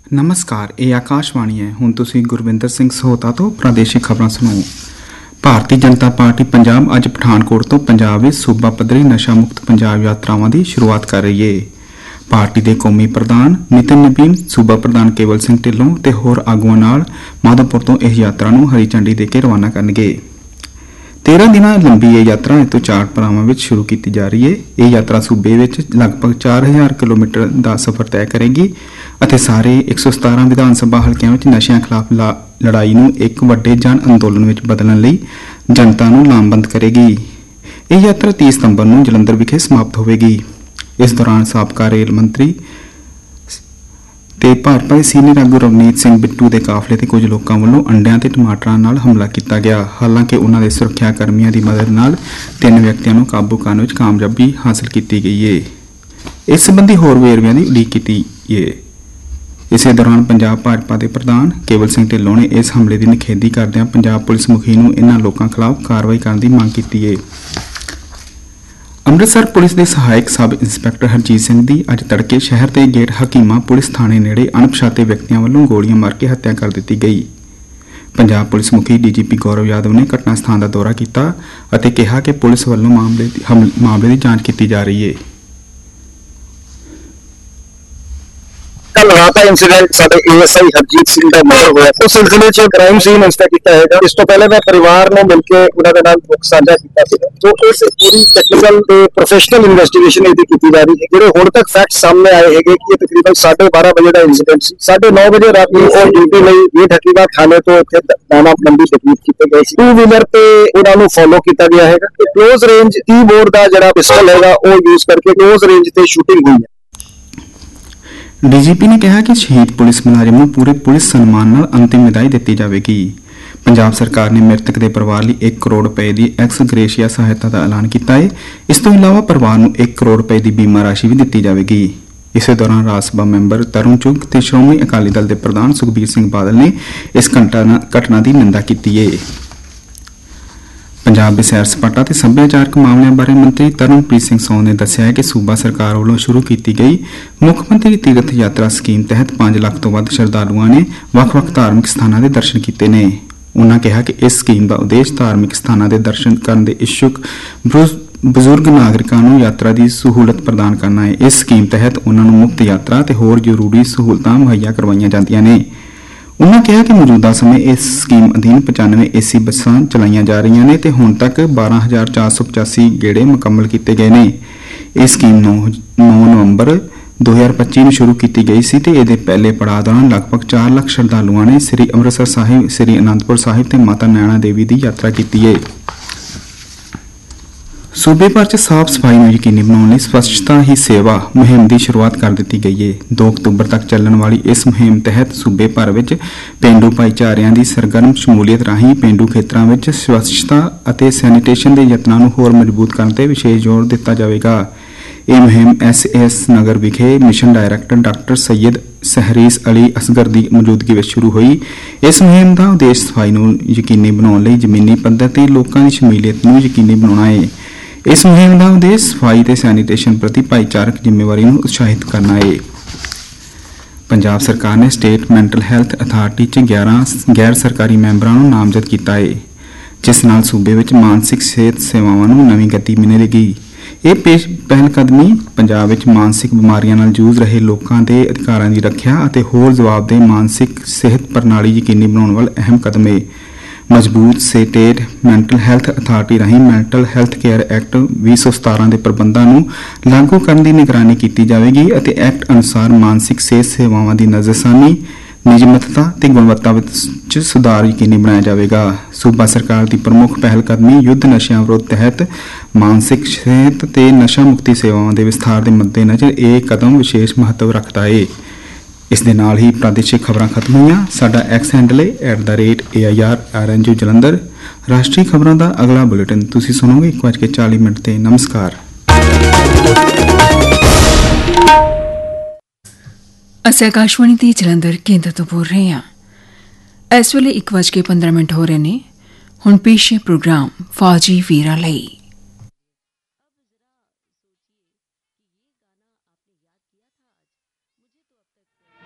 ਨਮਸਕਾਰ, ਇਹ ਆਕਾਸ਼ਵਾਣੀ ਹੈ। ਹੁਣ ਤੁਸੀਂ ਗੁਰਵਿੰਦਰ ਸਿੰਘ ਸਹੋਤਾ ਤੋਂ ਪ੍ਰਾਦੇਸ਼ਿਕ ਖਬਰਾਂ ਸੁਣੋ। ਭਾਰਤੀ ਜਨਤਾ ਪਾਰਟੀ ਪੰਜਾਬ ਅੱਜ ਪਠਾਨਕੋਟ ਤੋਂ ਪੰਜਾਬ ਵਿੱਚ ਸੂਬਾ ਪੱਧਰੀ ਨਸ਼ਾ ਮੁਕਤ ਪੰਜਾਬ ਯਾਤਰਾਵਾਂ ਦੀ ਸ਼ੁਰੂਆਤ ਕਰ ਰਹੀ ਹੈ। ਪਾਰਟੀ ਦੇ ਕੌਮੀ ਪ੍ਰਧਾਨ ਨਿਤਿਨ ਨਬੀਨ, ਸੂਬਾ ਪ੍ਰਧਾਨ ਕੇਵਲ ਸਿੰਘ ਢਿੱਲੋਂ ਤੇ ਹੋਰ ਆਗੂਆਂ ਨਾਲ ਮਾਧੋਪੁਰ ਤੋਂ ਇਹ ਯਾਤਰਾ ਨੂੰ ਹਰੀ ਝੰਡੀ ਦੇ ਕੇ ਰਵਾਨਾ ਕਰਨਗੇ। 13 ਦਿਨਾਂ ਲੰਬੀ ਇਹ ਯਾਤਰਾ ਇਸ ਤੋਂ 4 ਪੜਾਵਾਂ ਵਿੱਚ ਸ਼ੁਰੂ ਕੀਤੀ ਜਾ ਰਹੀ ਹੈ। ਇਹ ਯਾਤਰਾ ਸੂਬੇ ਵਿੱਚ ਲਗਭਗ 4000 ਕਿਲੋਮੀਟਰ ਦਾ ਸਫ਼ਰ ਤੈਅ ਕਰੇਗੀ ਅਤੇ ਸਾਰੇ 117 ਵਿਧਾਨ ਸਭਾ ਹਲਕਿਆਂ ਵਿੱਚ ਨਸ਼ਿਆਂ ਖਿਲਾਫ ਲੜਾਈ ਨੂੰ ਇੱਕ ਵੱਡੇ ਜਨ ਅੰਦੋਲਨ ਵਿੱਚ ਬਦਲਣ ਲਈ ਜਨਤਾ ਨੂੰ ਲਾਮਬੰਦ ਕਰੇਗੀ। ਇਹ ਯਾਤਰਾ 30 ਸਤੰਬਰ ਨੂੰ ਜਲੰਧਰ ਵਿਖੇ ਸਮਾਪਤ ਹੋਵੇਗੀ। ਇਸ ਦੌਰਾਨ ਸਾਬਕਾ ਰੇਲ ਮੰਤਰੀ ਤੇ ਭਾਜਪਾ ਦੇ ਸੀਨੀਅਰ ਆਗੂ ਰਵਨੀਤ ਸਿੰਘ ਬਿੱਟੂ ਦੇ ਕਾਫਲੇ ਤੇ ਕੁਝ ਲੋਕਾਂ ਵੱਲੋਂ ਅੰਡਿਆਂ ਤੇ ਟਮਾਟਰਾਂ ਨਾਲ ਹਮਲਾ ਕੀਤਾ ਗਿਆ। ਹਾਲਾਂਕਿ ਉਨ੍ਹਾਂ ਦੇ ਸੁਰੱਖਿਆ ਕਰਮੀਆਂ ਦੀ ਮਦਦ ਨਾਲ 3 ਵਿਅਕਤੀਆਂ ਨੂੰ ਕਾਬੂ ਕਰਨ ਵਿੱਚ ਕਾਮਯਾਬੀ ਹਾਸਲ ਕੀਤੀ ਗਈ ਹੈ। ਇਸ ਸੰਬੰਧੀ ਹੋਰ ਵੇਰਵਿਆਂ ਦੀ ਉਡੀਕ ਕੀਤੀ ਹੈ। ਇਸੇ ਦੌਰਾਨ ਪੰਜਾਬ ਭਾਜਪਾ ਦੇ ਪ੍ਰਧਾਨ ਕੇਵਲ ਸਿੰਘ ਢਿੱਲੋਂ ਨੇ ਇਸ ਹਮਲੇ ਦੀ ਨਿਖੇਧੀ ਕਰਦਿਆਂ ਪੰਜਾਬ ਪੁਲਿਸ ਮੁਖੀ ਨੂੰ ਇਨ੍ਹਾਂ ਲੋਕਾਂ ਖਿਲਾਫ ਕਾਰਵਾਈ ਕਰਨ ਦੀ ਮੰਗ ਕੀਤੀ ਹੈ। ਅੰਮ੍ਰਿਤਸਰ ਪੁਲਿਸ ਦੇ ਸਹਾਇਕ ਸਬ ਇੰਸਪੈਕਟਰ ਹਰਜੀਤ ਸਿੰਘ ਦੀ ਅੱਜ ਤੜਕੇ ਸ਼ਹਿਰ ਦੇ ਗੇਟ ਹਕੀਮਾ ਪੁਲਿਸ ਥਾਣੇ ਨੇੜੇ ਅਣਪਛਾਤੇ ਵਿਅਕਤੀਆਂ ਵੱਲੋਂ ਗੋਲੀਆਂ ਮਾਰ ਕੇ ਹੱਤਿਆ ਕਰ ਦਿੱਤੀ ਗਈ। ਪੰਜਾਬ ਪੁਲਿਸ ਮੁਖੀ ਡੀਜੀਪੀ ਗੌਰਵ ਯਾਦਵ ਨੇ ਘਟਨਾ ਸਥਾਨ ਦਾ ਦੌਰਾ ਕੀਤਾ ਅਤੇ ਕਿਹਾ ਕਿ ਪੁਲਿਸ ਵੱਲੋਂ ਮਾਮਲੇ ਦੀ ਜਾਂਚ ਕੀਤੀ ਜਾ ਰਹੀ ਹੈ। कल रात का इंसीडेंट साडे एएसआई हरजीत सिंह का मर्डर होया उस सिलसिले च क्राइम सीन इंस्पेक्ट किया है। इस तो पहले मैं परिवार ने मिलकर उन्हां दे नाल दुख साझा कीता सी। जो इस पूरी टेक्निकल ते प्रोफेशनल इन्वेस्टिगेशन इहदी कीती जा रही है। जेहड़े हुण तक फैक्ट सामने आए हैं कि ये तकरीबन 12:30 बजे का इंसीडेंट सी। 9:30 बजे रात ਨੂੰ ਉਹ ਡਿਊਟੀ ਲਈ ਇਹ ਹਕੀਮਾ ਥਾਣੇ ਤੋਂ ਇੱਥੇ ਨਾਮਾਬੰਦੀ ਤਕਲੀਫ ਕੀਤੇ ਗਏ ਸੀ। 2 ਵੀਲਰ ਤੇ ਉਹਨਾਂ ਨੂੰ ਫੋਲੋ ਕੀਤਾ ਗਿਆ ਹੈਗਾ ਤੇ ਕਲੋਜ਼ ਰੇਂਜ 30 ਬੋਰ ਦਾ ਜਿਹੜਾ ਪਿਸਟਲ ਹੈਗਾ ਉਹ ਯੂਜ਼ ਕਰਕੇ ਕਲੋਜ਼ ਰੇਂਜ ਤੇ ਸ਼ੂਟਿੰਗ ਹੋਈ ਹੈ। ਡੀਜੀਪੀ ਨੇ ਕਿਹਾ ਕਿ ਸ਼ਹੀਦ ਪੁਲਿਸ ਮੁਲਾਜ਼ਮ ਨੂੰ ਪੂਰੇ ਪੁਲਿਸ ਸਨਮਾਨ ਨਾਲ ਅੰਤਿਮ ਵਿਦਾਈ ਦਿੱਤੀ ਜਾਵੇਗੀ। ਪੰਜਾਬ ਸਰਕਾਰ ਨੇ ਮ੍ਰਿਤਕ ਦੇ ਪਰਿਵਾਰ ਲਈ 1 ਕਰੋੜ ਰੁਪਏ ਦੀ ਐਕਸ ਗ੍ਰੇਸ਼ੀਆ ਸਹਾਇਤਾ ਦਾ ਐਲਾਨ ਕੀਤਾ ਹੈ। ਇਸ ਤੋਂ ਇਲਾਵਾ ਪਰਿਵਾਰ ਨੂੰ 1 ਕਰੋੜ ਰੁਪਏ ਦੀ ਬੀਮਾ ਰਾਸ਼ੀ ਵੀ ਦਿੱਤੀ ਜਾਵੇਗੀ। ਇਸੇ ਦੌਰਾਨ ਰਾਜ ਸਭਾ ਮੈਂਬਰ ਤਰੁਣ ਚੁੱਗ ਤੇ ਸ਼੍ਰੋਮਣੀ ਅਕਾਲੀ ਦਲ ਦੇ ਪ੍ਰਧਾਨ ਸੁਖਬੀਰ ਸਿੰਘ ਬਾਦਲ ਨੇ ਇਸ ਘਟਨਾ ਦੀ ਨਿੰਦਾ ਕੀਤੀ ਹੈ। ਪੰਜਾਬ ਦੇ ਸੈਰ ਸਪਾਟਾ ਤੇ ਸੱਭਿਆਚਾਰਕ ਮਾਮਲਿਆਂ ਬਾਰੇ ਮੰਤਰੀ ਤਰਨਪ੍ਰੀਤ ਸਿੰਘ ਸੋਨ ਨੇ ਦੱਸਿਆ ਹੈ ਕਿ ਸੂਬਾ ਸਰਕਾਰ ਵੱਲੋਂ ਸ਼ੁਰੂ ਕੀਤੀ ਗਈ ਮੁੱਖ ਮੰਤਰੀ ਤੀਰਥ ਯਾਤਰਾ ਸਕੀਮ ਤਹਿਤ 5 ਲੱਖ ਤੋਂ ਵੱਧ ਸ਼ਰਧਾਲੂਆਂ ਨੇ ਵੱਖ-ਵੱਖ ਧਾਰਮਿਕ ਸਥਾਨਾਂ ਦੇ ਦਰਸ਼ਨ ਕੀਤੇ ਨੇ। ਉਨ੍ਹਾਂ ਕਿਹਾ ਕਿ ਇਸ ਸਕੀਮ ਦਾ ਉਦੇਸ਼ ਧਾਰਮਿਕ ਸਥਾਨਾਂ ਦੇ ਦਰਸ਼ਨ ਕਰਨ ਦੇ ਇੱਛੁਕ ਬਜ਼ੁਰਗ ਨਾਗਰਿਕਾਂ ਨੂੰ ਯਾਤਰਾ ਦੀ ਸਹੂਲਤ ਪ੍ਰਦਾਨ ਕਰਨਾ ਹੈ। ਇਸ ਸਕੀਮ ਤਹਿਤ ਉਨ੍ਹਾਂ ਨੂੰ ਮੁਫਤ ਯਾਤਰਾ ਤੇ ਹੋਰ ਜ਼ਰੂਰੀ ਸਹੂਲਤਾਂ ਮੁਹੱਈਆ ਕਰਵਾਈਆਂ ਜਾਂਦੀਆਂ ਨੇ। ਉਨ੍ਹਾਂ ਕਿਹਾ ਕਿ ਮੌਜੂਦਾ ਸਮੇਂ ਇਸ ਸਕੀਮ ਅਧੀਨ 95 ਏਸੀ ਬੱਸਾਂ ਚਲਾਈਆਂ ਜਾ ਰਹੀਆਂ ਨੇ ਤੇ ਹੁਣ ਤੱਕ 12485 ਗੇੜੇ ਮੁਕੰਮਲ ਕੀਤੇ ਗਏ ਨੇ। ਇਹ ਸਕੀਮ 9 ਨਵੰਬਰ 2025 ਨੂੰ ਸ਼ੁਰੂ ਕੀਤੀ ਗਈ ਸੀ ਤੇ ਇਹਦੇ ਪਹਿਲੇ ਪੜਾਅ ਦੌਰਾਨ ਲਗਭਗ 4 ਲੱਖ ਸ਼ਰਧਾਲੂਆਂ ਨੇ ਸ੍ਰੀ ਅੰਮ੍ਰਿਤਸਰ ਸਾਹਿਬ, ਸ੍ਰੀ ਅਨੰਦਪੁਰ ਸਾਹਿਬ ਤੇ ਮਾਤਾ ਨੈਣਾ ਦੇਵੀ ਦੀ ਯਾਤਰਾ ਕੀਤੀ ਹੈ। ਸੂਬੇ ਭਰ 'ਚ ਸਾਫ਼ ਸਫਾਈ ਨੂੰ ਯਕੀਨੀ ਬਣਾਉਣ ਲਈ ਸਵੱਛਤਾ ਹੀ ਸੇਵਾ ਮੁਹਿੰਮ ਦੀ ਸ਼ੁਰੂਆਤ ਕਰ ਦਿੱਤੀ ਗਈ ਹੈ। 2 ਅਕਤੂਬਰ ਤੱਕ ਚੱਲਣ ਵਾਲੀ ਇਸ ਮੁਹਿੰਮ ਤਹਿਤ ਸੂਬੇ ਭਰ ਵਿੱਚ ਪੇਂਡੂ ਭਾਈਚਾਰਿਆਂ ਦੀ ਸਰਗਰਮ ਸ਼ਮੂਲੀਅਤ ਰਾਹੀਂ ਪੇਂਡੂ ਖੇਤਰਾਂ ਵਿੱਚ ਸਵੱਛਤਾ ਅਤੇ ਸੈਨੀਟੇਸ਼ਨ ਦੇ ਯਤਨਾਂ ਨੂੰ ਹੋਰ ਮਜ਼ਬੂਤ ਕਰਨ ਤੇ ਵਿਸ਼ੇਸ਼ ਜ਼ੋਰ ਦਿੱਤਾ ਜਾਵੇਗਾ। ਇਹ ਮੁਹਿੰਮ SAS ਨਗਰ ਵਿਖੇ mission director doctor Syed ਸਹਰੀਸ Ali Asghar ਦੀ ਮੌਜੂਦਗੀ ਵਿੱਚ ਸ਼ੁਰੂ ਹੋਈ। ਇਸ ਮੁਹਿੰਮ ਦਾ ਉਦੇਸ਼ ਸਫਾਈ ਨੂੰ ਯਕੀਨੀ ਬਣਾਉਣ ਲਈ ਜ਼ਮੀਨੀ ਪੱਧਰ ਤੇ ਲੋਕਾਂ ਦੀ ਸ਼ਮੂਲੀਅਤ ਨੂੰ ਯਕੀਨੀ ਬਣਾਉਣਾ ਹੈ। ਇਸ ਮੁਹਿੰਮ ਦਾ ਉਦੇਸ਼ ਸਫਾਈ ਤੇ ਸੈਨੀਟੇਸ਼ਨ ਪ੍ਰਤੀ ਭਾਈਚਾਰਕ ਜ਼ਿੰਮੇਵਾਰੀ ਨੂੰ ਉਤਸ਼ਾਹਿਤ ਕਰਨਾ ਹੈ। ਪੰਜਾਬ ਸਰਕਾਰ ਨੇ ਸਟੇਟ ਮੈਂਟਲ ਹੈਲਥ ਅਥਾਰਟੀ 'ਚ 11 ਗੈਰ ਸਰਕਾਰੀ ਮੈਂਬਰਾਂ ਨੂੰ ਨਾਮਜ਼ਦ ਕੀਤਾ ਹੈ, ਜਿਸ ਨਾਲ ਸੂਬੇ ਵਿੱਚ ਮਾਨਸਿਕ ਸਿਹਤ ਸੇਵਾਵਾਂ ਨੂੰ ਨਵੀਂ ਗਤੀ ਮਿਲੇਗੀ। ਇਹ ਪਹਿਲਕਦਮੀ ਪੰਜਾਬ ਵਿੱਚ ਮਾਨਸਿਕ ਬਿਮਾਰੀਆਂ ਨਾਲ ਜੂਝ ਰਹੇ ਲੋਕਾਂ ਦੇ ਅਧਿਕਾਰਾਂ ਦੀ ਰੱਖਿਆ ਅਤੇ ਹੋਰ ਜਵਾਬਦੇਹ ਮਾਨਸਿਕ ਸਿਹਤ ਪ੍ਰਣਾਲੀ ਯਕੀਨੀ ਬਣਾਉਣ ਵੱਲ ਅਹਿਮ ਕਦਮ ਹੈ। ਮਜ਼ਬੂਤ ਸਟੇਟ ਮੈਂਟਲ ਹੈਲਥ ਅਥਾਰਟੀ ਰਾਹੀਂ ਮੈਂਟਲ ਹੈਲਥ ਕੇਅਰ ਐਕਟ 2017 ਦੇ ਪ੍ਰਬੰਧਾਂ ਨੂੰ ਲਾਗੂ ਕਰਨ ਦੀ ਨਿਗਰਾਨੀ ਕੀਤੀ ਜਾਵੇਗੀ ਅਤੇ ਐਕਟ ਅਨੁਸਾਰ ਮਾਨਸਿਕ ਸਿਹਤ ਸੇਵਾਵਾਂ ਦੀ ਨਜ਼ਰਸਾਨੀ, ਨਿਯਮਤਤਾ ਤੇ ਗੁਣਵੱਤਾ ਵਿੱਚ ਸੁਧਾਰ ਯਕੀਨੀ ਬਣਾਇਆ ਜਾਵੇਗਾ। ਸੂਬਾ ਸਰਕਾਰ ਦੀ ਪ੍ਰਮੁੱਖ ਪਹਿਲਕਦਮੀ ਯੁੱਧ ਨਸ਼ਿਆਂ ਵਿਰੁੱਧ ਤਹਿਤ ਮਾਨਸਿਕ ਸਿਹਤ ਤੇ ਨਸ਼ਾ ਮੁਕਤੀ ਸੇਵਾਵਾਂ ਦੇ ਵਿਸਥਾਰ ਦੇ ਮੱਦੇਨਜ਼ਰ ਇਹ ਕਦਮ ਵਿਸ਼ੇਸ਼ ਮਹੱਤਵ ਰੱਖਦਾ ਹੈ। ਇਸ ਦੇ ਨਾਲ ਹੀ ਪ੍ਰਾਦੇਸ਼ਿਕ ਖਬਰਾਂ ਖਤਮ ਹੋਈਆਂ। ਸਾਡਾ ਐਕਸ ਹੈਂਡਲ ਹੈ @AIRRNJ ਜਲੰਧਰ। ਰਾਸ਼ਟਰੀ ਖਬਰਾਂ ਦਾ ਅਗਲਾ ਬੁਲੇਟਿਨ ਤੁਸੀਂ ਸੁਣੋਗੇ 1:40 ਤੇ। ਨਮਸਕਾਰ। ਅਸੀਂ ਆਕਾਸ਼ਵਾਣੀ ਦੇ ਜਲੰਧਰ ਕੇਂਦਰ ਤੋਂ ਬੋਲ ਰਹੇ ਹਾਂ। ਇਸ ਵੇਲੇ 1:15 ਹੋ ਰਹੇ ਨੇ। ਹੁਣ ਪੇਸ਼ ਹੈ ਪ੍ਰੋਗਰਾਮ ਫੌਜੀ ਵੀਰਾਂ ਲਈ।